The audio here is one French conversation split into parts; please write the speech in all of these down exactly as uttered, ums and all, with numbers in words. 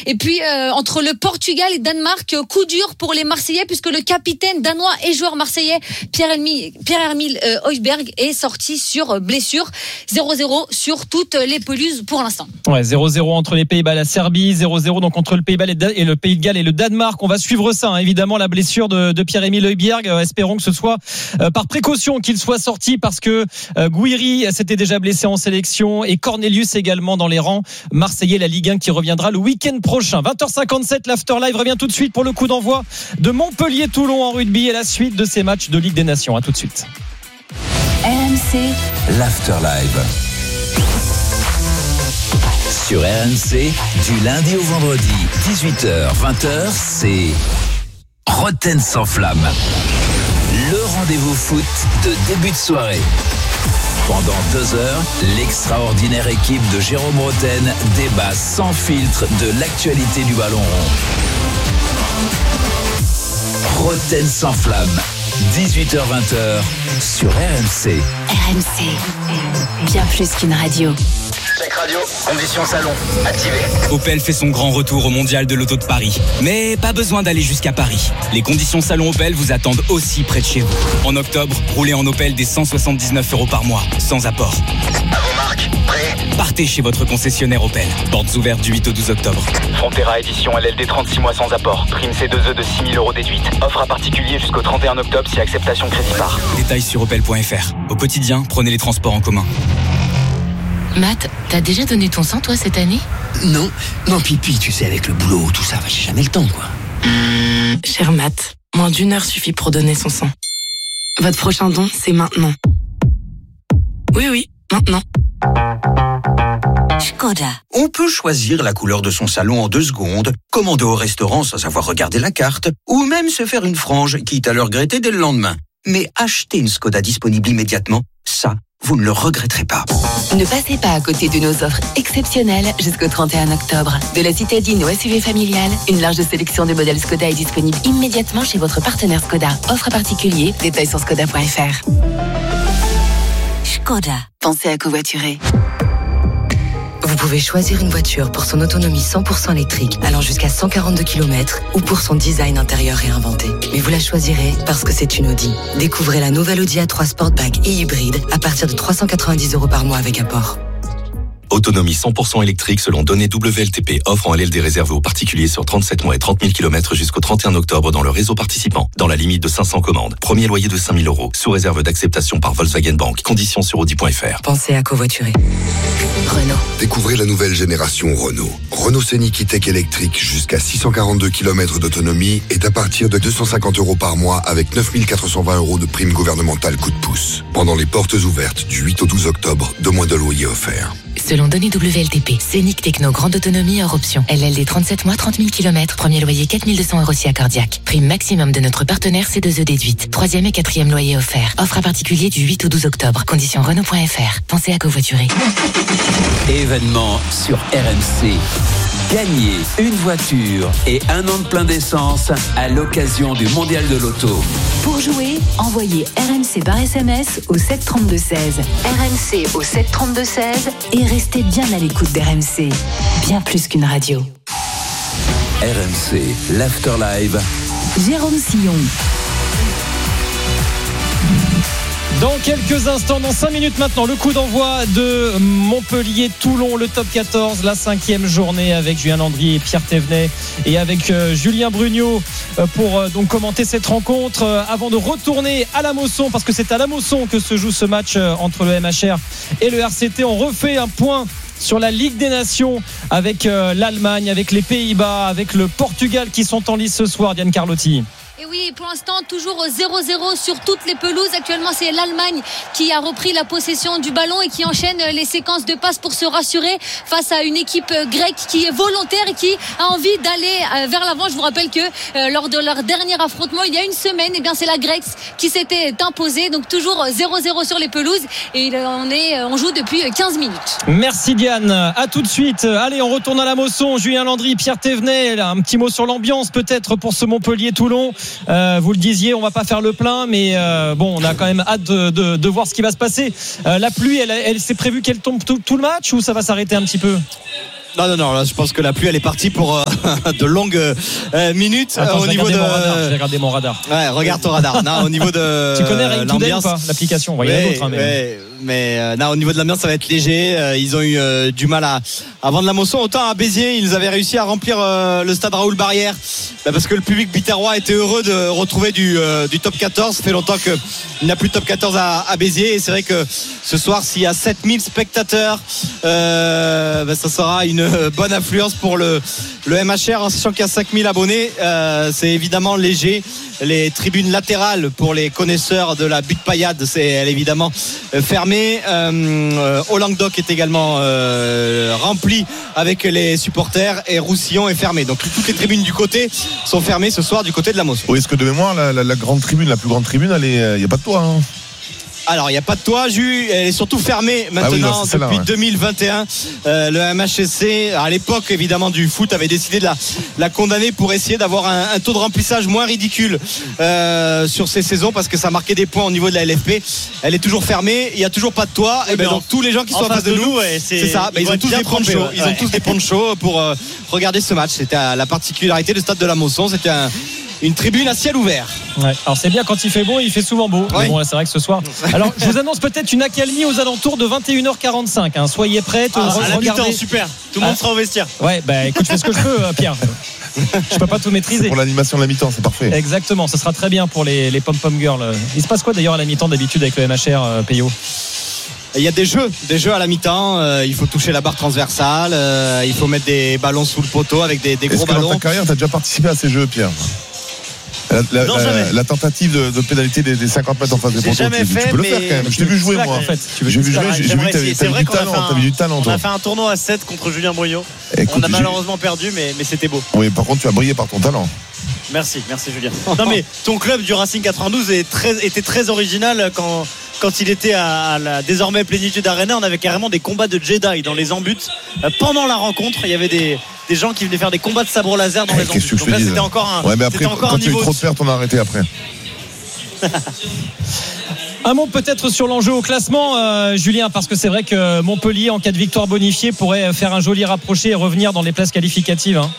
Et puis euh, entre le Portugal et Danemark, coup dur pour les Marseillais puisque le capitaine danois et joueur marseillais Pierre-Emile Pierre-Emile euh, Højbjerg est sorti sur blessure. zéro zéro sur toutes les pelouses pour l'instant. Ouais, zéro zéro entre les Pays-Bas et la Serbie, zéro zéro donc entre le Pays-Bas et le Pays de Galles et le Danemark. On va suivre ça, hein, évidemment, la blessure de, de Pierre-Emile Højbjerg. Euh, espérons que ce soit euh, par précaution qu'il soit sorti parce que euh, Gouiri s'était déjà blessé en sélection et Cornelius également dans les rangs marseillais, la Ligue un qui reviendra le week-end prochain. vingt heures cinquante-sept, l'After Live revient tout de suite pour le coup d'envoi de Montpellier-Toulon en rugby et la suite de ces matchs de Ligue des Nations. À tout de suite. R M C, l'After Live. Sur R M C, du lundi au vendredi, dix-huit heures vingt heures, c'est Roten sans flamme. Le rendez-vous foot de début de soirée. Pendant deux heures, l'extraordinaire équipe de Jérôme Roten débat sans filtre de l'actualité du ballon rond. Roten sans flamme, dix-huit heures vingt heures sur R M C. R M C, bien plus qu'une radio. Check radio, conditions salon, activé. Opel fait son grand retour au Mondial de l'Auto de Paris. Mais pas besoin d'aller jusqu'à Paris. Les conditions salon Opel vous attendent aussi près de chez vous. En octobre, roulez en Opel des cent soixante-dix-neuf euros par mois, sans apport. À vos marques, prêts ? Partez chez votre concessionnaire Opel. Portes ouvertes du huit au douze octobre. Frontera édition L L D trente-six mois sans apport. Prime C deux E de six mille euros déduite. Offre à particulier jusqu'au trente et un octobre si acceptation crédit par. Détails sur opel point f r. Au quotidien, prenez les transports en commun. Matt, t'as déjà donné ton sang, toi, cette année ? Non, non, pipi, tu sais, avec le boulot, tout ça, j'ai jamais le temps, quoi. Mmh, cher Matt, moins d'une heure suffit pour donner son sang. Votre prochain don, c'est maintenant. Oui, oui, maintenant. Skoda. On peut choisir la couleur de son salon en deux secondes, commander au restaurant sans avoir regardé la carte, ou même se faire une frange, quitte à le regretter dès le lendemain. Mais acheter une Skoda disponible immédiatement, ça, vous ne le regretterez pas. Ne passez pas à côté de nos offres exceptionnelles jusqu'au trente et un octobre. De la citadine au S U V familial, une large sélection de modèles Skoda est disponible immédiatement chez votre partenaire Skoda. Offre à particulier, détails sur skoda point f r. Skoda. Pensez à covoiturer. Vous pouvez choisir une voiture pour son autonomie cent pour cent électrique allant jusqu'à cent quarante-deux kilomètres ou pour son design intérieur réinventé. Mais vous la choisirez parce que c'est une Audi. Découvrez la nouvelle Audi A trois Sportback et hybride à partir de trois cent quatre-vingt-dix euros par mois avec apport. Autonomie cent pour cent électrique selon données W L T P. Offre en L L D réservée aux particuliers sur trente-sept mois et trente mille kilomètres jusqu'au trente et un octobre dans le réseau participant. Dans la limite de cinq cents commandes. Premier loyer de cinq mille euros. Sous réserve d'acceptation par Volkswagen Bank. Conditions sur audi point f r. Pensez à covoiturer. Renault. Découvrez la nouvelle génération Renault. Renault Scénic E-Tech électrique jusqu'à six cent quarante-deux kilomètres d'autonomie est à partir de deux cent cinquante euros par mois avec neuf mille quatre cent vingt euros de prime gouvernementale coup de pouce. Pendant les portes ouvertes du huit au douze octobre, deux mois de loyer offert. Selon données W L T P, Scénic Techno grande autonomie hors option. L L D trente-sept mois, trente mille kilomètres. Premier loyer quatre mille deux cents euros si accordiaque. Prime maximum de notre partenaire C deux E déduite. Troisième et quatrième loyer offert. Offre à particulier du huit au douze octobre. Conditions Renault point f r. Pensez à covoiturer. Événement sur R M C. Gagnez une voiture et un an de plein d'essence à l'occasion du Mondial de l'Auto. Pour jouer, envoyez R M C par S M S au sept trente-deux seize. R M C au sept trente-deux seize et restez bien à l'écoute d'R M C. Bien plus qu'une radio. R M C, l'After Live. Jérôme Sillon. Dans quelques instants, dans cinq minutes maintenant, le coup d'envoi de Montpellier-Toulon, le top quatorze, la cinquième journée avec Julien Landry et Pierre Thévenet et avec euh, Julien Brugnot euh, pour euh, donc commenter cette rencontre euh, avant de retourner à la Mosson, parce que c'est à la Mosson que se joue ce match euh, entre le M H R et le R C T. On refait un point sur la Ligue des Nations avec euh, l'Allemagne, avec les Pays-Bas, avec le Portugal qui sont en lice ce soir, Diane Carlotti. Et oui, pour l'instant, toujours zéro zéro sur toutes les pelouses. Actuellement, c'est l'Allemagne qui a repris la possession du ballon et qui enchaîne les séquences de passes pour se rassurer face à une équipe grecque qui est volontaire et qui a envie d'aller vers l'avant. Je vous rappelle que euh, lors de leur dernier affrontement, il y a une semaine, eh bien, c'est la Grèce qui s'était imposée. Donc toujours zéro zéro sur les pelouses et on, est, on joue depuis quinze minutes. Merci Diane. À tout de suite. Allez, on retourne à la Mosson. Julien Landry, Pierre Thévenet. Un petit mot sur l'ambiance peut-être pour ce Montpellier-Toulon. Euh, vous le disiez, on va pas faire le plein, mais euh, bon, on a quand même hâte de, de, de voir ce qui va se passer. Euh, la pluie, elle, elle s'est prévue qu'elle tombe tout, tout le match ou ça va s'arrêter un petit peu ? Non, non, non, là, je pense que la pluie, elle est partie pour euh, de longues euh, minutes. Attends, euh, au niveau de. Mon radar, je vais regarder mon radar. Ouais, regarde ton radar. Non, au niveau de. Tu connais Rain Today ou pas, l'application? Il y en a d'autres, hein, mais. Ouais, mais euh, non, au niveau de l'ambiance, ça va être léger. Euh, ils ont eu euh, du mal à, à vendre la moisson. Autant à Béziers, ils avaient réussi à remplir euh, le stade Raoul Barrière, bah, parce que le public biterrois était heureux de retrouver du, euh, du top quatorze. Ça fait longtemps qu'il n'y a plus de top quatorze à, à Béziers. Et c'est vrai que ce soir, s'il y a sept mille spectateurs, euh, bah, ça sera une bonne affluence pour le, le M H R, en sachant qu'il y a cinq mille abonnés. Euh, c'est évidemment léger. Les tribunes latérales, pour les connaisseurs de la butte paillade, c'est elle évidemment fermée. Euh, au Languedoc est également euh, rempli avec les supporters, et Roussillon est fermé. Donc toutes les tribunes du côté sont fermées ce soir du côté de la Mosson. Oui, est-ce que de mémoire, la, la, la grande tribune, la plus grande tribune, il n'y a pas de toit, hein? Alors il n'y a pas de toit, Jus, elle est surtout fermée maintenant. Ah oui, non, depuis là, ouais. deux mille vingt et un. Euh, le M H S C, à l'époque évidemment du foot, avait décidé de la, la condamner pour essayer d'avoir un, un taux de remplissage moins ridicule euh, sur ces saisons, parce que ça marquait des points au niveau de la L F P. Elle est toujours fermée, il n'y a toujours pas de toit. Oui, et ben donc tous les gens qui sont en face de, de nous, ouais, c'est, c'est ça, ben, ils, ont tous des ponchos, ouais. ils ont tous des ponchos pour euh, regarder ce match. C'était la particularité du stade de la Mosson, c'était un une tribune à ciel ouvert. Ouais. Alors c'est bien quand il fait beau, il fait souvent beau. Ouais. Mais bon, là, c'est vrai que ce soir. Alors je vous annonce peut-être une accalmie aux alentours de vingt et une heures quarante-cinq. Hein. Soyez prêts. Ah, re- à la mi-temps, super. Tout le monde ah. sera au vestiaire. Ouais, bah écoute, je fais ce que je peux, Pierre. Je peux pas tout maîtriser. C'est pour l'animation de la mi-temps, c'est parfait. Exactement, ce sera très bien pour les, les pom-pom girls. Il se passe quoi d'ailleurs à la mi-temps d'habitude avec le M H R, euh, Peyo? Il y a des jeux, des jeux à la mi-temps. Euh, il faut toucher la barre transversale. Euh, il faut mettre des ballons sous le poteau avec des, des gros Est-ce que ballons. Dans ta carrière, tu as déjà participé à ces jeux, Pierre? La, la, non, la, la tentative de, de pénalité des, des cinquante mètres en face des poteaux, jamais tu, fait, tu peux le faire quand même. Je t'ai vu jouer, moi. En fait. J'ai vu jouer, j'ai vu que t'avais, t'avais, du talent, un, t'avais du talent. On a fait un tournoi à sept contre Julien Brouillot. Écoute, on a malheureusement j'ai... perdu, mais, mais c'était beau. Oui, par contre, tu as brillé par ton talent. Merci, merci Julien. Non mais ton club du Racing quatre-vingt-douze est très, était très original quand, quand il était à la désormais Plénitude Arena. On avait carrément des combats de Jedi dans les embûts. Pendant la rencontre, il y avait des, des gens qui venaient faire des combats de sabre laser dans eh, les embûts. Donc là, c'était encore un, ouais, mais après, c'était encore quand un tu as niveau. eu trop de pertes, on a arrêté après. Un mot peut-être sur l'enjeu au classement, euh, Julien, parce que c'est vrai que Montpellier, en cas de victoire bonifiée, pourrait faire un joli rapproché et revenir dans les places qualificatives. Hein.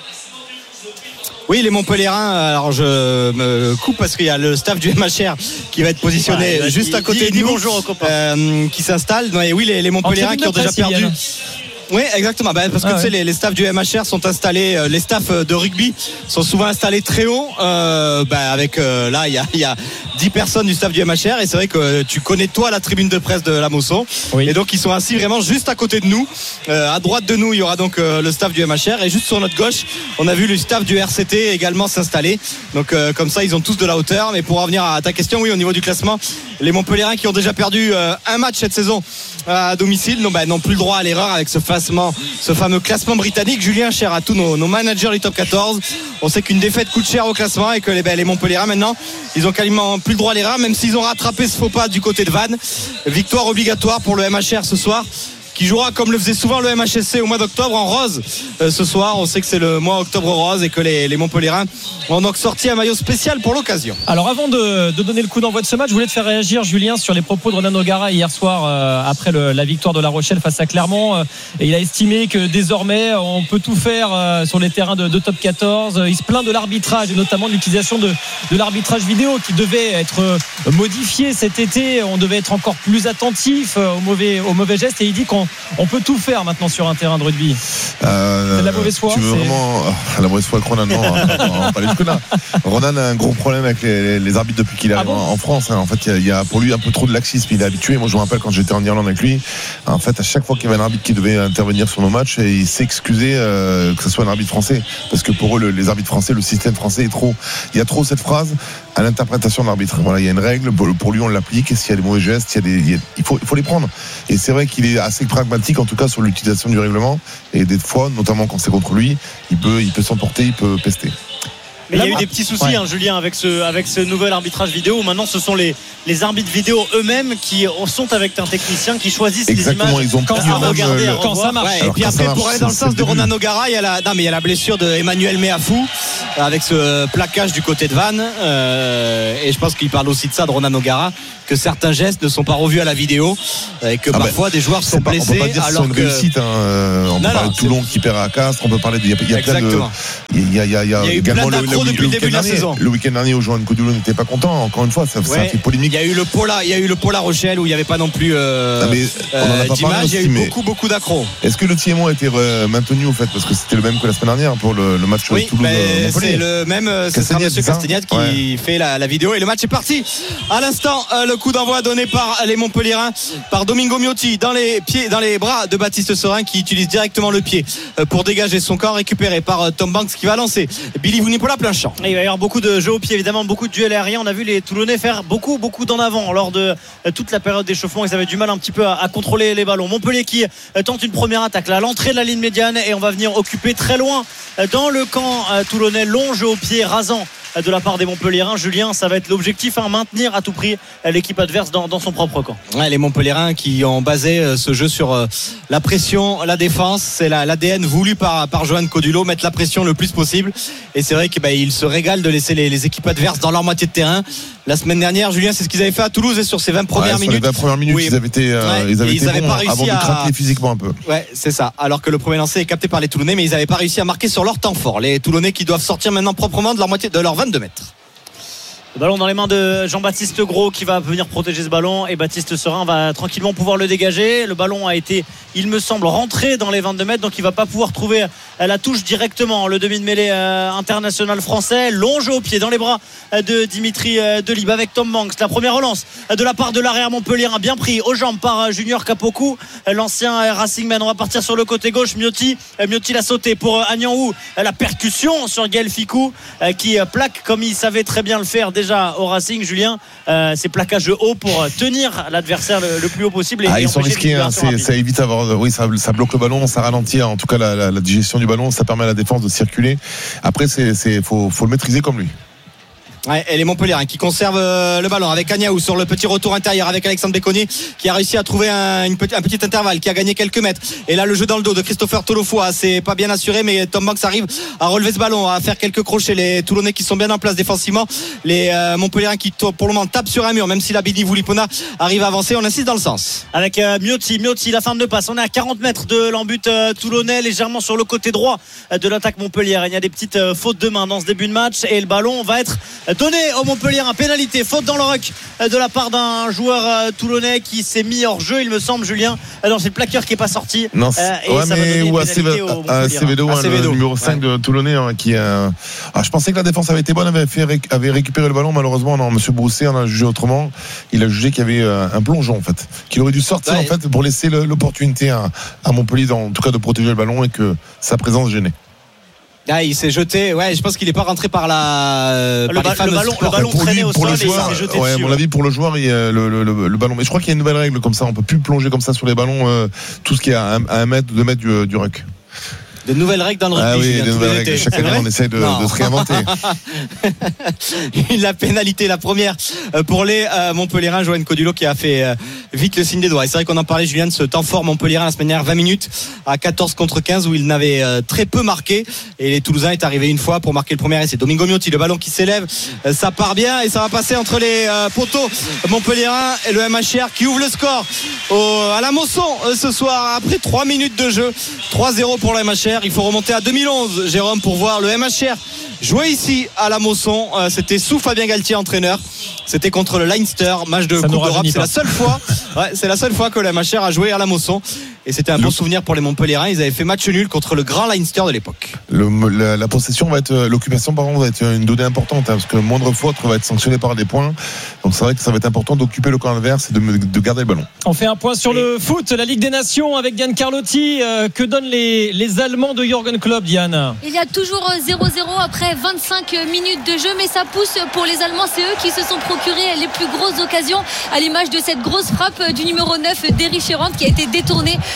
Oui, les Montpelliérains, alors je me coupe parce qu'il y a le staff du M H R qui va être positionné ouais, juste dit, à côté dit, de nous, bonjour aux copains. Euh, qui s'installe. Et oui, les, les Montpelliérains qui ont déjà perdu. Oui, exactement. Bah, parce que ah, tu sais, ouais. les, les staffs du M H R sont installés, les staffs de rugby sont souvent installés très haut. Euh, bah, avec euh, là, il y a, y a dix personnes du staff du M H R, et c'est vrai que tu connais toi la tribune de presse de la Mosson. Oui. Et donc ils sont assis vraiment juste à côté de nous. Euh, à droite de nous, il y aura donc euh, le staff du M H R, et juste sur notre gauche, on a vu le staff du R C T également s'installer. Donc euh, comme ça, ils ont tous de la hauteur. Mais pour revenir à ta question, oui, au niveau du classement, les Montpelliérains qui ont déjà perdu euh, un match cette saison à domicile n'ont bah, n'ont plus le droit à l'erreur avec ce classement, ce fameux classement britannique. Julien, cher à tous nos, nos managers du top quatorze, on sait qu'une défaite coûte cher au classement, et que les, bah, les Montpelliérains maintenant, ils ont quasiment plus le droit à l'erreur, même s'ils ont rattrapé ce faux pas du côté de Vannes. Victoire obligatoire pour le M H R ce soir, qui jouera comme le faisait souvent le M H S C au mois d'octobre en rose. Euh, ce soir, on sait que c'est le mois octobre rose, et que les, les Montpelliérains ont donc sorti un maillot spécial pour l'occasion. Alors avant de, de donner le coup d'envoi de ce match, je voulais te faire réagir, Julien, sur les propos de Ronan O'Gara hier soir euh, après le, la victoire de La Rochelle face à Clermont. Euh, et il a estimé que désormais on peut tout faire euh, sur les terrains de, de top quatorze. Il se plaint de l'arbitrage, et notamment de l'utilisation de, de l'arbitrage vidéo qui devait être euh, modifié cet été. On devait être encore plus attentif euh, aux mauvais, aux mauvais gestes, et il dit qu'on on peut tout faire maintenant sur un terrain de rugby. Euh, c'est de la mauvaise foi. Tu veux vraiment la mauvaise foi avec Ronan? Non, on va pas aller jusque-là. Ronan a un gros problème avec les, les arbitres depuis qu'il est arrivé ah bon en France. En fait, il y, y a pour lui un peu trop de laxisme. Il est habitué. Moi, je me rappelle quand j'étais en Irlande avec lui. En fait, à chaque fois qu'il y avait un arbitre qui devait intervenir sur nos matchs, il s'excusait euh, que ce soit un arbitre français, parce que pour eux, le, les arbitres français, le système français est trop. Il y a trop cette phrase à l'interprétation de l'arbitre. Voilà, il y a une règle. Pour lui, on l'applique. Et s'il y a des mauvais gestes, il y a des, il, y a, il faut, il faut les prendre. Et c'est vrai qu'il est assez pragmatique, en tout cas sur l'utilisation du règlement, et des fois, notamment quand c'est contre lui, il peut, il peut s'emporter, il peut pester. Mais il y a eu des petits soucis, ouais. hein, Julien, avec ce, avec ce nouvel arbitrage vidéo. Maintenant, ce sont les, les arbitres vidéo eux-mêmes qui sont avec un technicien qui choisissent Exactement, les images. Ils ont quand ça marche, regarder, quand ça marche. Ouais, et puis après, pour aller dans le sens de Ronan O'Gara, il y a la, non, mais il y a la blessure de Emmanuel Meafou, avec ce plaquage du côté de Vannes. Euh, et je pense qu'il parle aussi de ça de Ronan O'Gara, que certains gestes ne sont pas revus à la vidéo et que ah parfois ben, des joueurs sont pas, blessés. On peut pas dire alors que c'est que... une réussite. Hein. On non, peut parler non, de Toulon qui perd à Castres. On peut parler de. Il y a, il y a plein de. Il y a, il y a, il y a, il y a eu également plein d'accros depuis le début de la saison. Le week-end dernier où Johan Codulot n'était pas content. Encore une fois, ça, ouais. ça a fait polémique. Il y a eu le Pola, il y a eu le Pola Rochelle où il n'y avait pas non plus euh, ah, euh, d'image. Il y a eu beaucoup beaucoup d'accros. Est-ce que le T M O a été maintenu au fait parce que c'était le même que la semaine dernière pour le, le match oui, Toulouse mais c'est le même. C'est ça, Monsieur Castagnette qui ouais. fait la, la vidéo et le match est parti. À l'instant, euh, le coup d'envoi donné par les Montpelliérains, par Domingo Miotti dans les pieds, dans les bras de Baptiste Serin qui utilise directement le pied euh, pour dégager son corps, récupéré par euh, Tom Banks qui va lancer Billy Vunipola plein champ. Et il va y avoir beaucoup de jeux au pied, évidemment, beaucoup de duels aériens. On a vu les Toulonnais faire beaucoup, beaucoup d'en avant lors de euh, toute la période d'échauffement. Ils avaient du mal un petit peu à, à contrôler les ballons. Montpellier qui euh, tente une première attaque là, à l'entrée de la ligne médiane et on va venir occuper très loin euh, dans le camp euh, toulonnais, long jeu au pied rasant de la part des Montpelliérains. Julien, ça va être l'objectif, hein, maintenir à tout prix l'équipe adverse dans, dans son propre camp. Ouais, les Montpelliérains qui ont basé ce jeu sur euh, la pression, la défense, c'est la, l'A D N voulu par, par Johan Codulot, mettre la pression le plus possible. Et c'est vrai qu'ils bah, se régalent de laisser les, les équipes adverses dans leur moitié de terrain. La semaine dernière, Julien, c'est ce qu'ils avaient fait à Toulouse et sur ces vingt premières ouais, minutes. Sur les vingt premières minutes, oui. ils avaient été, euh, ouais, ils avaient été ils bons avant de craquer à... physiquement un peu. Ouais, c'est ça. Alors que le premier lancer est capté par les Toulonnais, mais ils n'avaient pas réussi à marquer sur leur temps fort. Les Toulonnais qui doivent sortir maintenant proprement de leur moitié, de leurs vingt-deux mètres. Le ballon dans les mains de Jean-Baptiste Gros qui va venir protéger ce ballon et Baptiste Serin va tranquillement pouvoir le dégager. Le ballon a été, il me semble, rentré dans les vingt-deux mètres, donc il va pas pouvoir trouver la touche directement. Le demi de mêlée euh, international français, long jeu au pied dans les bras de Dimitri euh, Delibes avec Tom Banks. La première relance de la part de l'arrière Montpellier, bien pris aux jambes par Junior Kapoku, l'ancien Racing Man. On va partir sur le côté gauche. Miotti, Miotti l'a sauté pour Agnan-Hou. La percussion sur Gaël Ficou euh, qui plaque comme il savait très bien le faire déjà au Racing. Julien, euh, c'est plaquage haut pour tenir l'adversaire le, le plus haut possible. Et, ah, et ils sont risqués, hein, ça évite d'avoir, oui, ça, ça bloque le ballon, ça ralentit en tout cas la, la, la digestion du ballon, ça permet à la défense de circuler. Après, c'est, c'est, faut, faut le maîtriser comme lui. Ouais, et les Montpelliérains qui conservent euh, le ballon avec Agnaou sur le petit retour intérieur avec Alexandre Béconnier qui a réussi à trouver un, une petit, un petit intervalle, qui a gagné quelques mètres. Et là, le jeu dans le dos de Christopher Tolofoa, c'est pas bien assuré, mais Tom Banks arrive à relever ce ballon, à faire quelques crochets. Les Toulonnais qui sont bien en place défensivement, les euh, Montpelliérains qui pour le moment tapent sur un mur, même si la Billy Vunipola arrive à avancer. On insiste dans le sens. Avec euh, Miotti, Miotti, la fin de passe. On est à quarante mètres de l'embut euh, toulonnais, légèrement sur le côté droit euh, de l'attaque Montpellier. Il y a des petites euh, fautes de main dans ce début de match et le ballon va être donné au Montpellier. Un pénalité, faute dans le ruck de la part d'un joueur toulonnais qui s'est mis hors jeu, il me semble, Julien. Non, c'est le plaqueur qui n'est pas sorti. Non, c'est... Euh, et ouais, ça mais ou à Cévedo, hein, le numéro cinq ouais. de Toulonnais, hein, qui euh... ah, je pensais que la défense avait été bonne, avait, fait, avait récupéré le ballon. Malheureusement, non, Monsieur Brousset en a jugé autrement. Il a jugé qu'il y avait un plongeon, en fait, qu'il aurait dû sortir ouais. en fait pour laisser l'opportunité à, à Montpellier, en tout cas, de protéger le ballon et que sa présence gênait. Ah, il s'est jeté. Ouais, je pense qu'il n'est pas rentré par la. Euh, le, par ba- le ballon, le ballon traînait au sol et il s'est jeté ouais, dessus. À mon avis, pour le joueur, il y a le, le, le, le ballon. Mais je crois qu'il y a une nouvelle règle comme ça. On peut plus plonger comme ça sur les ballons. Euh, tout ce qui est à un, à un mètre, deux mètres du, du ruck. Des nouvelles règles dans le rugby. Ah oui, des nouvelles règles. Chaque année, on essaie de, de se réinventer. La pénalité, la première pour les euh, Montpelliérains, Johan Codulot qui a fait euh, vite le signe des doigts. Et c'est vrai qu'on en parlait, Julien, de ce temps fort Montpelliérain la semaine dernière, vingt minutes à quatorze contre quinze où il n'avait euh, très peu marqué. Et les Toulousains est arrivé une fois pour marquer le premier essai. Domingo Miotti, le ballon qui s'élève, euh, ça part bien et ça va passer entre les euh, poteaux Montpelliérains et le M H R qui ouvre le score au, à la Mosson euh, ce soir après trois minutes de jeu. trois zéro pour le M H R. Il faut remonter à deux mille onze, Jérôme, pour voir le M H R jouer ici à la Mosson. Euh, c'était sous Fabien Galtier, entraîneur. C'était contre le Leinster, match de ça Coupe d'Europe. C'est la seule fois, ouais, c'est la seule fois que le M H R a joué à la Mosson. Et c'était un le... bon souvenir pour les Montpelliérains. Ils avaient fait match nul contre le grand Leinster de l'époque. Le, la, la possession va être, l'occupation pardon, va être une donnée importante, hein, parce que le moindre faute va être sanctionné par des points. Donc c'est vrai que ça va être important d'occuper le camp adverse et de, de garder le ballon. On fait un point sur et... le foot, la Ligue des Nations avec Diane Carlotti. Euh, que donnent les, les Allemands de Jürgen Klopp, Diane? Il y a toujours zéro zéro après vingt-cinq minutes de jeu, mais ça pousse pour les Allemands. C'est eux qui se sont procurés les plus grosses occasions, à l'image de cette grosse frappe du numéro neuf d'Erich Scherand qui a été détournée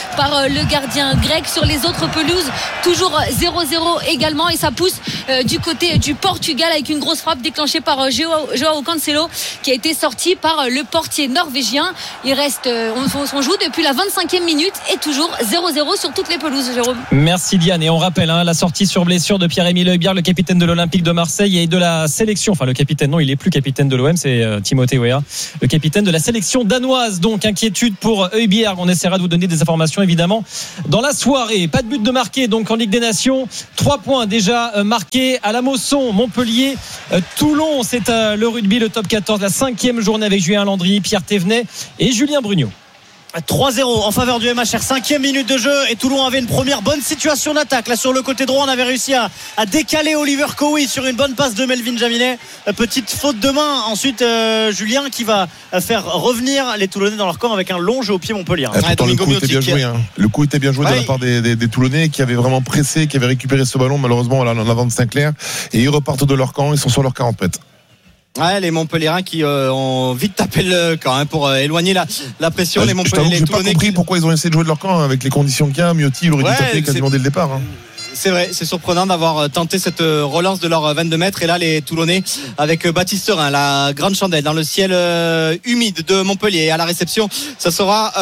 par le gardien grec. Sur les autres pelouses, toujours zéro zéro également, et ça pousse du côté du Portugal avec une grosse frappe déclenchée par Joao Cancelo qui a été sorti par le portier norvégien. Il reste, on, on joue depuis la vingt-cinquième minute et toujours zéro zéro sur toutes les pelouses, Jérôme. Merci Diane, et on rappelle hein, la sortie sur blessure de Pierre-Emile Højbjerg, le capitaine de l'Olympique de Marseille et de la sélection, enfin le capitaine, non il est plus capitaine de l'O M, c'est euh, Timothée Weah, le capitaine de la sélection danoise. Donc inquiétude pour Højbjerg, on essaiera de vous donner des informations évidemment dans la soirée. Pas de but de marqué donc en Ligue des Nations, trois points déjà euh, marqués à la Mosson, Montpellier, euh, Toulon, c'est euh, le rugby, le top quatorze, la cinquième journée avec Julien Landry, Pierre Thévenet et Julien Brugnot. trois zéro en faveur du M H R, cinquième minute de jeu, et Toulon avait une première bonne situation d'attaque. Là sur le côté droit, on avait réussi à, à décaler Oliver Cowie sur une bonne passe de Melvin Jaminet. Petite faute de main. Ensuite euh, Julien qui va faire revenir les Toulonnais dans leur camp avec un long jeu au pied Montpellier. Ah, pourtant, le, coup était bien joué, hein. le coup était bien joué ouais, de la part des, des, des Toulonnais qui avaient vraiment pressé, qui avaient récupéré ce ballon. Malheureusement on l'a en avant de Saint-Clair, et ils repartent de leur camp, ils sont sur leurs quarante mètres. Ouais, les Montpelliérains qui euh, ont vite tapé le camp hein, pour euh, éloigner la, la pression. Ah, les Montpelliérains, j'ai pas compris qui... pourquoi ils ont essayé de jouer de leur camp hein, avec les conditions qu'il y a. Miotti, il aurait ouais, dû taper quasiment dès le départ. Hein. C'est vrai, c'est surprenant d'avoir tenté cette relance de leurs vingt-deux mètres. Et là, les Toulonnais avec Baptiste Serin, la grande chandelle dans le ciel euh, humide de Montpellier. Et à la réception, ça sera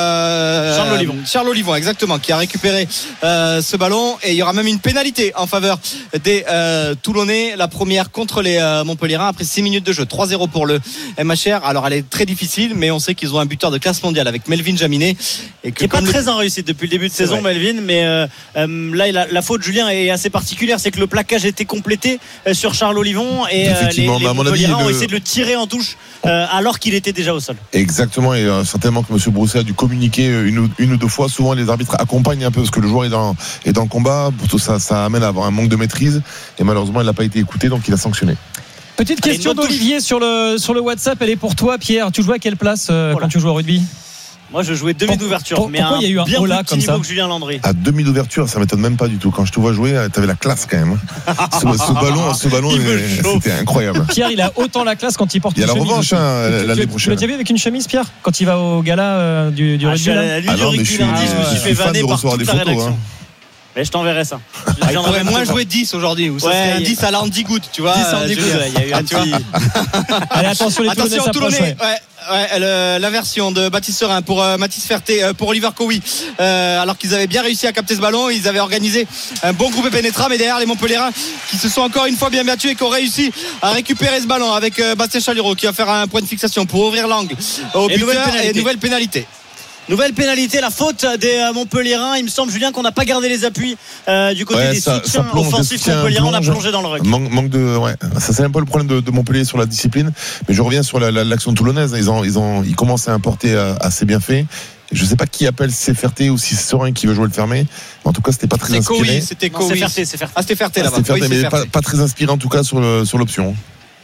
euh, Charles Olivon. Charles Olivon, exactement, qui a récupéré euh, ce ballon. Et il y aura même une pénalité en faveur des euh, Toulonnais. La première contre les euh, Montpelliérains après six minutes de jeu. trois zéro pour le M H R. Alors, elle est très difficile, mais on sait qu'ils ont un buteur de classe mondiale avec Melvin Jaminet. Et que qui n'est pas le... très en réussite depuis le début de c'est saison, vrai. Melvin. Mais euh, euh, là, il a la faute, Julien, est assez particulière, c'est que le plaquage était complété sur Charles Olivon et euh, les, les Montpelliérains ont le... essayé de le tirer en touche euh, alors qu'il était déjà au sol. Exactement, et euh, certainement que M. Brousset a dû communiquer une ou, une ou deux fois. Souvent les arbitres accompagnent un peu parce que le joueur est dans, est dans le combat, pour tout ça, ça amène à avoir un manque de maîtrise, et malheureusement il n'a pas été écouté, donc il a sanctionné. Petite question Allez, d'Olivier sur le, sur le WhatsApp, elle est pour toi Pierre. Tu jouais à quelle place euh, voilà. quand tu joues au rugby? Moi je jouais demi d'ouverture, pour, mais pourquoi il y a eu un bien haut là plus comme niveau ça que Julien Landry. À demi d'ouverture, ça m'étonne même pas du tout. Quand je te vois jouer, t'avais la classe quand même. ce, ce ballon, ce ballon, c'était incroyable. Pierre, il a autant la classe quand il porte. Il y a la revanche hein, l'année prochaine. Tu l'as déjà vu avec une chemise, Pierre, quand il va au gala euh, du, du ah, rugby? Ah non, mais je suis, je me suis fait vanner par toute la rédaction. Hein. Mais je t'enverrai ça. Ah, il pourrait moins jouer dix aujourd'hui. Ou ça ouais, serait un dix à l'Andy Good, tu vois. dix à Andy Good, il y a eu un petit. Allez, attention, les attention, Toulonnais. Ouais. Ouais, le, la version de Baptiste Serin pour euh, Mathis Ferté, euh, pour Oliver Cowie. Euh, alors qu'ils avaient bien réussi à capter ce ballon, ils avaient organisé un bon groupe pénétrant, mais derrière les Montpelliérains qui se sont encore une fois bien battus et qui ont réussi à récupérer ce ballon avec euh, Bastien Chaliro qui va faire un point de fixation pour ouvrir l'angle au buteur, et nouvelle pénalité. Et nouvelle pénalité. Nouvelle pénalité, la faute des Montpelliérains. Il me semble, Julien, qu'on n'a pas gardé les appuis euh, du côté ouais, des ça, soutiens ça offensifs Montpelliérains. On a plongé dans le ruck. Manque, manque de, ouais. Ça, c'est un peu le problème de, de Montpellier sur la discipline. Mais je reviens sur la, la, l'action toulonnaise. Ils, ont, ils, ont, ils commencent à importer assez bien fait. Je ne sais pas qui appelle Seferté ou si c'est Serin qui veut jouer le fermé. En tout cas, c'était pas très c'était inspiré. C'était Cowie. C'est Ferté, c'est Ferté. Ah, c'était Ferté là-bas. C'était Ferté, oui, mais pas, pas très inspiré en tout cas sur, le, sur l'option.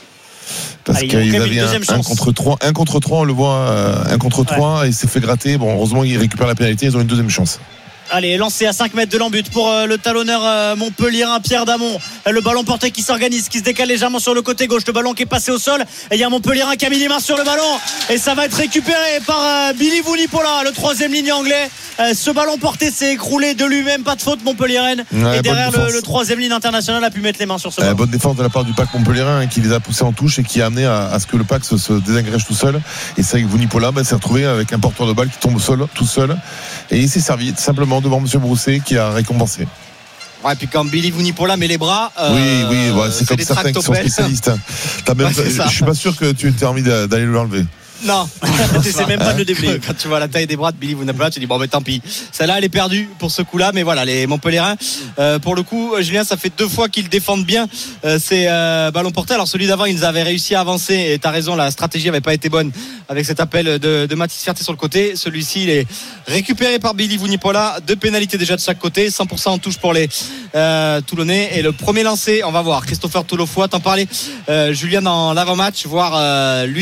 Parce qu'ils avaient un, un contre trois, un contre trois, on le voit, euh, un contre trois, ouais. Et il s'est fait gratter. Bon, heureusement, ils récupèrent la pénalité, ils ont une deuxième chance. Allez, lancé à cinq mètres de l'embut pour euh, le talonneur euh, Montpelliérain Pierre Damon. Euh, le ballon porté qui s'organise, qui se décale légèrement sur le côté gauche. Le ballon qui est passé au sol. Et il y a Montpelliérain qui a mis les mains sur le ballon. Et ça va être récupéré par euh, Billy Vunipola, le troisième ligne anglais. Euh, ce ballon porté s'est écroulé de lui-même. Pas de faute Montpelliéraine. Ouais, et derrière le, le troisième ligne international a pu mettre les mains sur ce ballon. Euh, bonne défense de la part du pack Montpelliérain hein, qui les a poussés en touche et qui a amené à, à ce que le pack se, se désagrège tout seul. Et c'est vrai que Vunipola bah, s'est retrouvé avec un porteur de balle qui tombe au sol, tout seul. Et il s'est servi simplement devant M. Brousset qui a récompensé. Ouais, puis quand Billy Vunipola met les bras. Euh, oui, oui, ouais, c'est, c'est comme certains qui sont spécialistes. T'as même, ouais, je suis pas sûr que tu aies envie d'aller l'enlever. Non, c'est même pas de le déblayer. Quand tu vois la taille des bras de Billy Vunipola, tu dis bon, mais tant pis. Celle-là, elle est perdue pour ce coup-là, mais voilà, les Montpelliérains, euh, pour le coup, Julien, ça fait deux fois qu'ils défendent bien euh, ces euh, ballons portés. Alors celui d'avant, ils avaient réussi à avancer, et t'as raison, la stratégie avait pas été bonne avec cet appel de, de Mathis Ferté sur le côté. Celui-ci, il est récupéré par Billy Vunipola. Deux pénalités déjà de chaque côté, cent pour cent en touche pour les euh, Toulonnais. Et le premier lancé, on va voir Christopher Toulofoy, t'en parlais, euh, Julien, dans l'avant-match, voir euh, lui.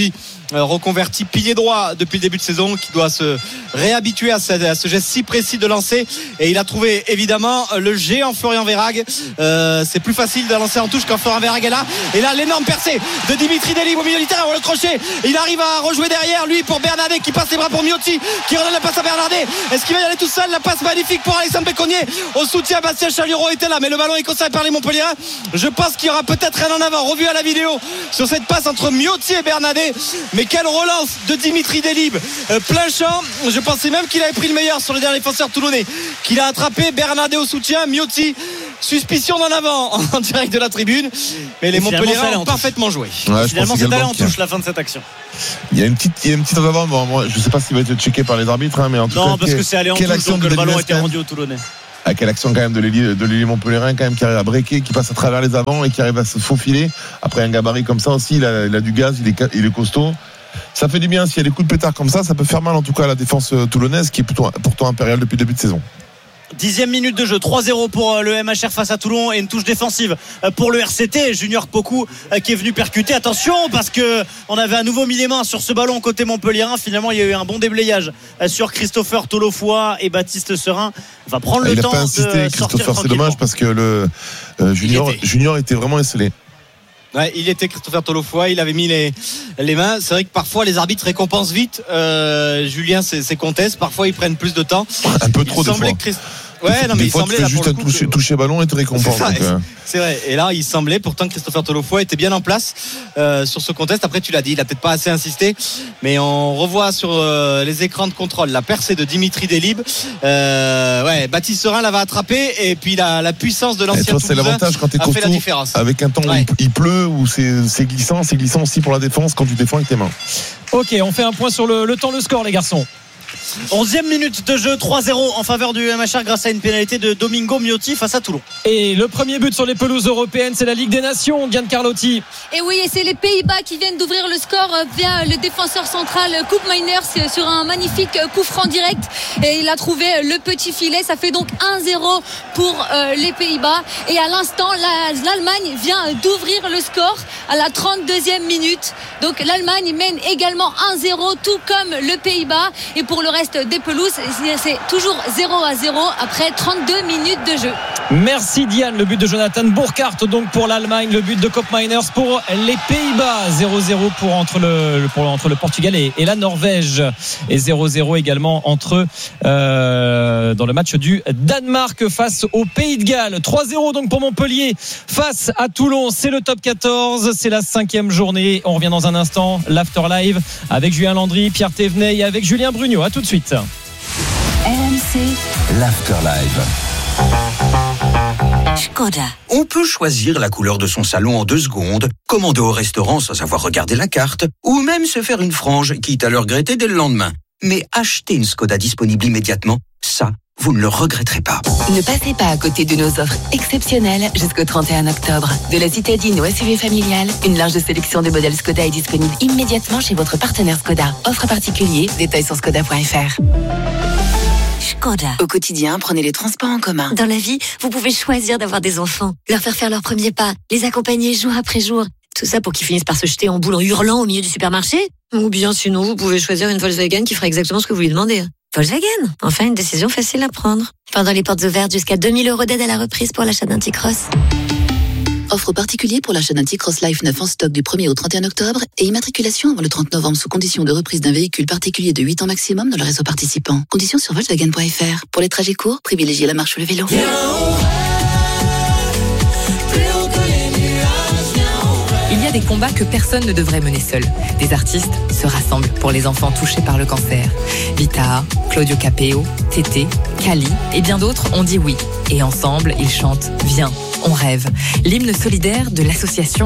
euh, reconverti pilier droit depuis le début de saison, qui doit se réhabituer à ce, à ce geste si précis de lancer. Et il a trouvé évidemment le géant Florian Verhaeghe. Euh, c'est plus facile de lancer en touche quand Florian Verhaeghe est là. Et là, l'énorme percée de Dimitri Delib au milieu du terrain. On le crochet. Il arrive à rejouer derrière lui pour Bernardet qui passe les bras pour Miotti, qui redonne la passe à Bernardet. Est-ce qu'il va y aller tout seul? La passe magnifique pour Alexandre Béconnier. Au soutien, Bastien Chalureau était là, mais le ballon est conservé par les Montpelliérains. Je pense qu'il y aura peut-être un en avant revu à la vidéo sur cette passe entre Miotti et Bernardet. Mais quelle relance de Dimitri Delib, euh, plein champ. Je pensais même qu'il avait pris le meilleur sur le dernier défenseur toulonnais, qu'il a attrapé. Bernardet au soutien, Miotti, suspicion d'en avant en direct de la tribune, mais les Montpelliérains ont parfaitement joué. Ouais, finalement c'est allé en touche la fin de cette action. Il y a une petite, il y a une petite en avant. Bon, moi, je ne sais pas s'il va être checké par les arbitres, hein, mais en tout non, cas, non parce quelle, que c'est allé en touche, donc le ballon a été rendu au Toulonnais. Ah, quelle action quand même de l'élite de l'élite Montpelliérain quand même, qui arrive à breaker, qui passe à travers les avants et qui arrive à se faufiler. Après un gabarit comme ça aussi, il a, il a du gaz, il est, il est costaud. Ça fait du bien. S'il y a des coups de pétard comme ça, ça peut faire mal en tout cas à la défense toulonnaise, qui est plutôt, pourtant impériale depuis le début de saison. Dixième minute de jeu, trois zéro pour le M H R face à Toulon et une touche défensive pour le R C T. Junior Pokou qui est venu percuter. Attention parce que on avait à nouveau mis les mains sur ce ballon côté montpelliérain. Finalement il y a eu un bon déblayage sur Christopher Tolofoy et Baptiste Serin. On va prendre ah, le il temps a pas insisté, de sortir Christopher, c'est dommage parce que le euh, Junior, était... Junior était vraiment esselé. Ouais, il était Christopher Tolofoy, il avait mis les, les mains. C'est vrai que parfois les arbitres récompensent vite. Euh, Julien, c'est, c'est conteste. Parfois ils prennent plus de temps. Un peu trop il de fois. Christ... Ouais, non, mais des il fois, semblait tu fais là, juste pour le coup, toucher, que... toucher ballon et te récompense. C'est, ça, donc, euh... c'est vrai. Et là, il semblait pourtant que Christopher Tolofoy était bien en place euh, sur ce contest. Après, tu l'as dit, il a peut-être pas assez insisté, mais on revoit sur euh, les écrans de contrôle la percée de Dimitri Delib. Euh, ouais, Baptiste Serin l'avait attrapé et puis la, la puissance de l'ancien toi, c'est l'avantage quand t'es costaud, avec un temps ouais. où il pleut ou c'est, c'est glissant, c'est glissant aussi pour la défense quand tu défends avec tes mains. Ok, on fait un point sur le, le temps, le score, les garçons. onzième minute de jeu, trois zéro en faveur du M H R grâce à une pénalité de Domingo Miotti face à Toulon. Et le premier but sur les pelouses européennes, c'est la Ligue des Nations, Diane Carlotti. Et oui, et c'est les Pays-Bas qui viennent d'ouvrir le score via le défenseur central Koopmeiners sur un magnifique coup franc direct. Et il a trouvé le petit filet. Ça fait donc un zéro pour euh, les Pays-Bas. Et à l'instant, la, l'Allemagne vient d'ouvrir le score à la trente-deuxième minute. Donc l'Allemagne mène également un zéro, tout comme le Pays-Bas. Et pour le reste des pelouses, c'est toujours zéro à zéro après trente-deux minutes de jeu. Merci Diane. Le but de Jonathan Burkhardt donc pour l'Allemagne, le but de Koopmeiners pour les Pays-Bas. zéro zéro pour entre le, pour, entre le Portugal et, et la Norvège, et zéro zéro également entre euh, dans le match du Danemark face au Pays de Galles. trois zéro donc pour Montpellier face à Toulon. C'est le top quatorze, c'est la cinquième journée. On revient dans un instant, l'After Live avec Julien Landry, Pierre Thévenet et avec Julien Brugnot. À tout de suite. R M C, l'Afterlive. Škoda. On peut choisir la couleur de son salon en deux secondes, commander au restaurant sans avoir regardé la carte, ou même se faire une frange, quitte à le regretter dès le lendemain. Mais acheter une Škoda disponible immédiatement, ça, vous ne le regretterez pas. Ne passez pas à côté de nos offres exceptionnelles jusqu'au trente et un octobre. De la citadine au S U V familial, une large sélection de modèles Škoda est disponible immédiatement chez votre partenaire Škoda. Offre particulier, détails sur škoda point f r. Škoda. Au quotidien, prenez les transports en commun. Dans la vie, vous pouvez choisir d'avoir des enfants, leur faire faire leurs premiers pas, les accompagner jour après jour. Tout ça pour qu'ils finissent par se jeter en boule en hurlant au milieu du supermarché. Ou bien sinon, vous pouvez choisir une Volkswagen qui fera exactement ce que vous lui demandez. Volkswagen, enfin une décision facile à prendre. Pendant les portes ouvertes, jusqu'à deux mille euros d'aide à la reprise pour l'achat d'un T-Cross. Offre particulier pour l'achat d'un T-Cross Life neuf en stock du premier au trente et un octobre et immatriculation avant le trente novembre sous condition de reprise d'un véhicule particulier de huit ans maximum dans le réseau participant. Conditions sur volkswagen point f r. Pour les trajets courts, privilégiez la marche ou le vélo. Il y a des combats que personne ne devrait mener seul. Des artistes se rassemblent pour les enfants touchés par le cancer. Vita, Claudio Capeo, Tété, Kali et bien d'autres ont dit oui. Et ensemble, ils chantent « Viens, on rêve ». L'hymne solidaire de l'association